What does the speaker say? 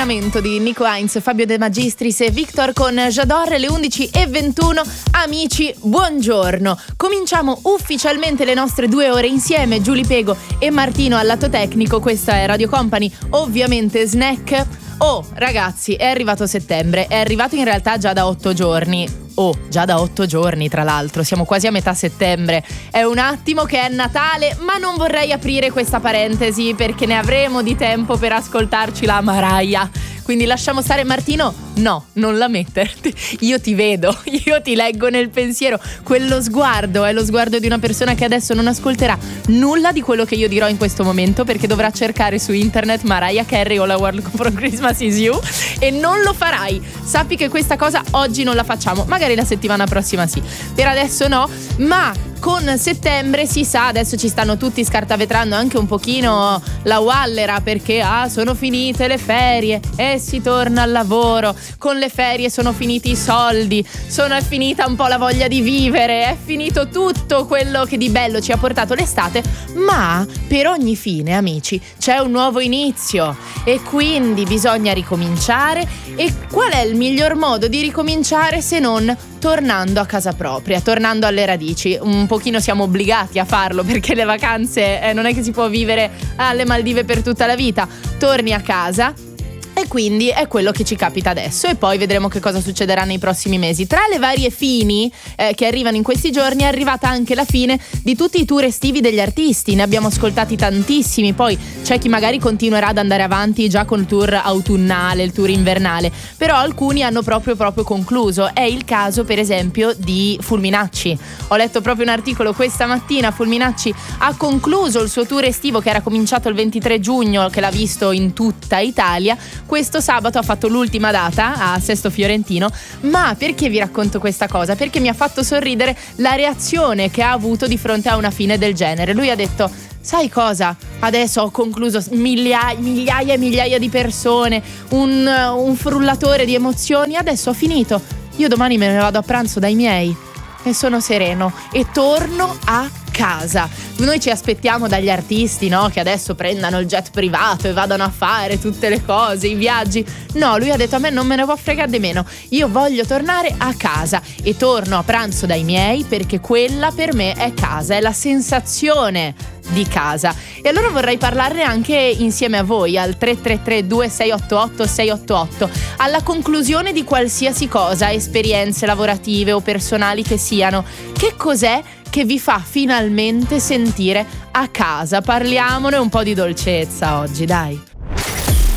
Inquinamento di Nico Heinz, Fabio De Magistris e Victor con J'adore, le 11:21. Amici, buongiorno. Cominciamo ufficialmente le nostre 2 ore insieme. Giulia Pego e Martino al lato tecnico. Questa è Radio Company, ovviamente Snack. Oh, ragazzi, è arrivato settembre. È arrivato in realtà già da 8 giorni. Già da 8 giorni, tra l'altro, siamo quasi a metà settembre. È un attimo che è Natale, ma non vorrei aprire questa parentesi perché ne avremo di tempo per ascoltarci la Mariah. Quindi lasciamo stare. Martino, no, non la metterti. Io ti vedo, io ti leggo nel pensiero. Quello sguardo è lo sguardo di una persona che adesso non ascolterà nulla di quello che io dirò in questo momento, perché dovrà cercare su internet Mariah Carey o la World from Christmas is You, e non lo farai. Sappi che questa cosa oggi non la facciamo, magari la settimana prossima sì, per adesso no. Ma con settembre si sa, adesso ci stanno tutti scartavetrando anche un pochino la wallera, perché sono finite le ferie e si torna al lavoro. Con le ferie sono finiti i soldi, è finita un po' la voglia di vivere, è finito tutto quello che di bello ci ha portato l'estate. Ma per ogni fine, amici, c'è un nuovo inizio e quindi bisogna ricominciare. E qual è il miglior modo di ricominciare se non tornando a casa propria, tornando alle radici? Un pochino siamo obbligati a farlo perché le vacanze non è che si può vivere alle Maldive per tutta la vita. Torni a casa e quindi è quello che ci capita adesso, e poi vedremo che cosa succederà nei prossimi mesi. Tra le varie fini che arrivano in questi giorni è arrivata anche la fine di tutti i tour estivi degli artisti. Ne abbiamo ascoltati tantissimi, poi c'è chi magari continuerà ad andare avanti già con il tour autunnale, il tour invernale, però alcuni hanno proprio concluso. È il caso per esempio di Fulminacci. Ho letto proprio un articolo questa mattina. Fulminacci ha concluso il suo tour estivo che era cominciato il 23 giugno, che l'ha visto in tutta Italia. Questo sabato ha fatto l'ultima data a Sesto Fiorentino. Ma perché vi racconto questa cosa? Perché mi ha fatto sorridere la reazione che ha avuto di fronte a una fine del genere. Lui ha detto: sai cosa? Adesso ho concluso, migliaia e migliaia di persone, un frullatore di emozioni. Adesso ho finito. Io domani me ne vado a pranzo dai miei e sono sereno e torno a casa. Noi ci aspettiamo dagli artisti, no, che adesso prendano il jet privato e vadano a fare tutte le cose, i viaggi. No, lui ha detto: a me non me ne può fregare di meno. Io voglio tornare a casa e torno a pranzo dai miei, perché quella per me è casa, è la sensazione di casa. E allora vorrei parlarne anche insieme a voi al 333 2688 688. Alla conclusione di qualsiasi cosa, esperienze lavorative o personali che siano, che cos'è che vi fa finalmente sentire a casa? Parliamone, un po' di dolcezza oggi, dai.